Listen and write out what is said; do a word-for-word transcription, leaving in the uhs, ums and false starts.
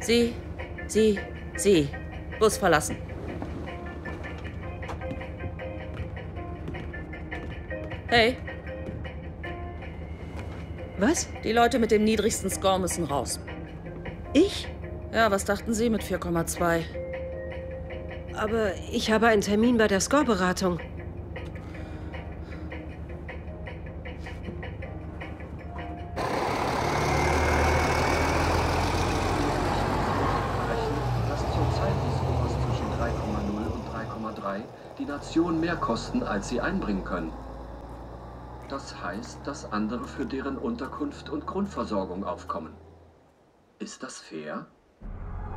Sie, Sie, Sie. Bus verlassen. Hey. Was? Die Leute mit dem niedrigsten Score müssen raus. Ich? Ja, was dachten Sie mit vier Komma zwei? Aber ich habe einen Termin bei der Score-Beratung. Dass zurzeit die Scores zwischen drei Komma null und drei Komma drei die Nation mehr kosten, als sie einbringen können. Das heißt, dass andere für deren Unterkunft und Grundversorgung aufkommen. Ist das fair?